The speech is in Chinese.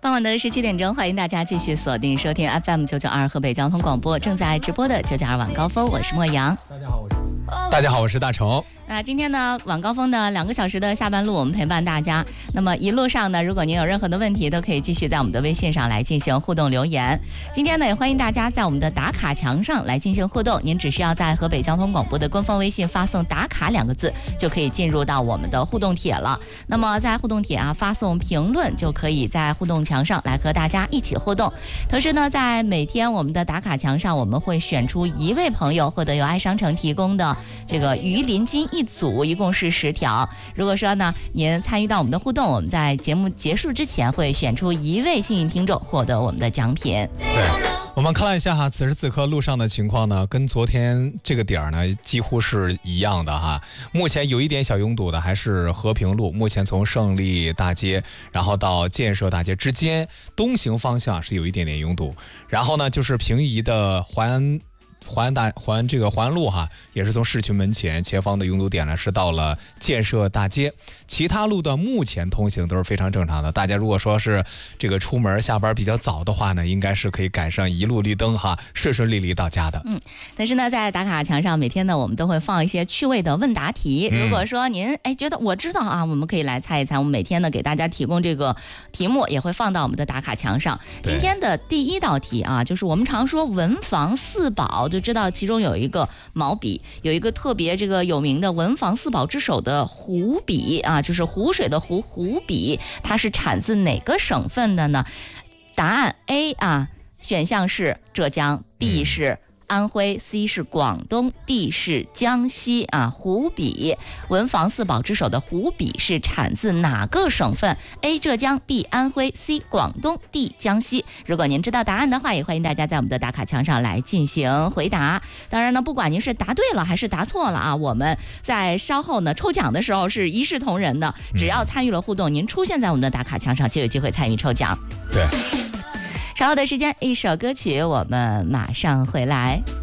傍晚的17点钟，欢迎大家继续锁定收听 FM992河北交通广播正在直播的992晚高峰，我是莫阳。 大家好，我是大成。 那今天呢，晚高峰的2个小时的下班路，我们陪伴大家。那么一路上呢，如果您有任何的问题，都可以继续在我们的微信上来进行互动留言。今天呢，也欢迎大家在我们的打卡墙上来进行互动。您只需要在河北交通广播的官方微信发送"打卡"2个字，就可以进入到我们的互动帖了。那么在互动帖发送评论，就可以在互动墙上来和大家一起互动。同时呢，在每天我们的打卡墙上，我们会选出1位朋友，获得由爱商城提供的这个鱼鳞金1组，一共是10条。如果说呢，您参与到我们的互动，我们在节目结束之前会选出1位幸运听众，获得我们的奖品。 对，我们看了一下哈，此时此刻路上的情况呢，跟昨天这个点儿呢几乎是一样的哈。目前有一点小拥堵的还是和平路，目前从胜利大街然后到建设大街之间东行方向是有一点点拥堵，然后呢就是平移的环安路哈，也是从市区门前方的拥堵点呢是到了建设大街，其他路段目前通行都是非常正常的。大家如果说是这个出门下班比较早的话呢，应该是可以赶上一路绿灯哈，顺顺利利到家的。 但是呢，在打卡墙上每天呢，我们都会放一些趣味的问答题。如果说您觉得我知道啊，我们可以来猜一猜。我们每天呢给大家提供这个题目，也会放到我们的打卡墙上。今天的第一道题啊，就是我们常说文房四宝，就知道其中有一个毛笔，有一个特别这个有名的文房四宝之首的湖笔啊，就是湖水的湖笔，它是产自哪个省份的呢？答案 A 选项是浙江， B 是安徽， C 是广东， D 是江西湖笔，文房四宝之首的湖笔是产自哪个省份？ A 浙江， B 安徽， C 广东， D 江西。如果您知道答案的话，也欢迎大家在我们的打卡墙上来进行回答。当然呢，不管您是答对了还是答错了我们在稍后呢抽奖的时候是一视同仁的，只要参与了互动，您出现在我们的打卡墙上就有机会参与抽奖。 对， 稍后的时间，一首歌曲，我们马上回来。